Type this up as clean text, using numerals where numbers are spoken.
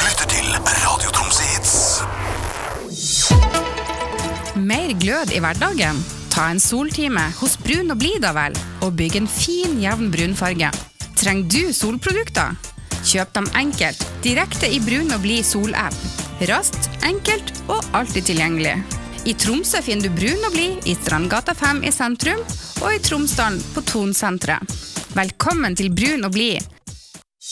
lytter til Radio Tromsø Hits. Mer glød i hverdagen? Ta en soltime hos Brun og Blid da vel, og bygg en fin, jevn brunfarge. Trenger du solprodukter? Kjøp dem enkelt, direkte i Brun og Blid sol-app. Raskt, enkelt og alltid tilgjengelig. I Tromsø finner du Brun og Blid i Strandgata 5 i sentrum, og i Tromsdalen på Tonsenteret. Velkommen til Brun og Blid.